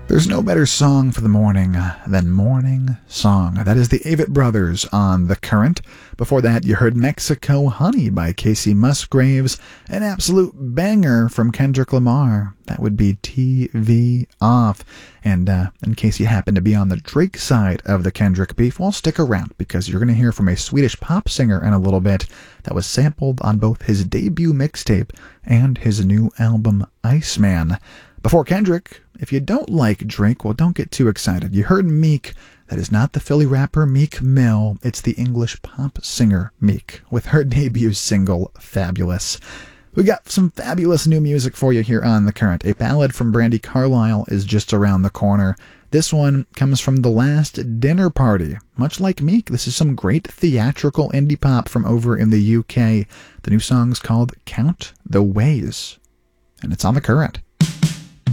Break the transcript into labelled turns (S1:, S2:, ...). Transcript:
S1: There's no better song for the morning than Morning Song. That is the Avett Brothers on The Current. Before that, you heard Mexico Honey by Casey Musgraves, an absolute banger from Kendrick Lamar. That would be TV Off. And in case you happen to be on the Drake side of the Kendrick beef, well, stick around because you're going to hear from a Swedish pop singer in a little bit that was sampled on both his debut mixtape and his new album, Iceman. Before Kendrick, if you don't like Drake, well, don't get too excited. You heard Meek. That is not the Philly rapper Meek Mill. It's the English pop singer Meek with her debut single, Fabulous. We got some fabulous new music for you here on The Current. A ballad from Brandi Carlile is just around the corner. This one comes from The Last Dinner Party. Much like Meek, this is some great theatrical indie pop from over in the UK. The new song's called Count the Ways, and it's on The Current.